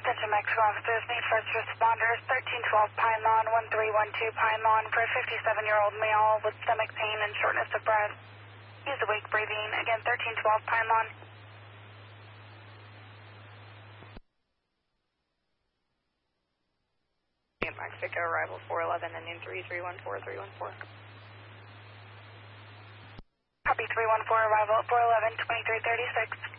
Attention Mexico officers, need first responders, 1312 Pine Lawn, 1312 Pine Lawn for a 57-year-old male with stomach pain and shortness of breath. He's awake breathing. Again, 1312 Pine Lawn. Mexico, arrival 411, ending 3314314. Copy 314, arrival at 411, 2336.